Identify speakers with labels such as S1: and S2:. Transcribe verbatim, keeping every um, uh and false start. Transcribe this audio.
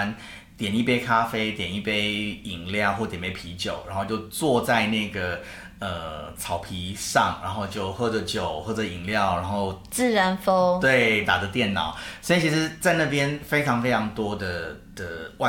S1: 欢点一杯咖啡，点一杯饮料或点杯啤酒，然后就坐在那个呃草皮上，然后就喝着酒，喝着饮料，然后
S2: 自然风，
S1: 对，打着电脑。所以其实，在那边非常非常多的的外